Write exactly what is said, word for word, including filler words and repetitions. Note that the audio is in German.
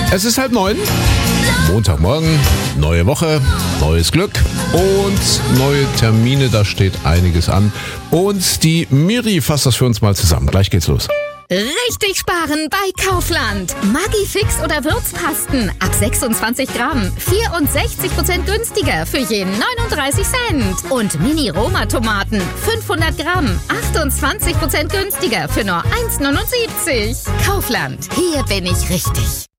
Es ist halb neun. Montagmorgen, neue Woche, neues Glück und neue Termine. Da steht einiges an. Und die Miri fasst das für uns mal zusammen. Gleich geht's los. Richtig sparen bei Kaufland. Maggi-Fix oder Würzpasten ab sechsundzwanzig Gramm. vierundsechzig Prozent günstiger für je neununddreißig Cent. Und Mini-Roma-Tomaten fünfhundert Gramm. achtundzwanzig Prozent günstiger für nur eins Komma neunundsiebzig. Kaufland. Hier bin ich richtig.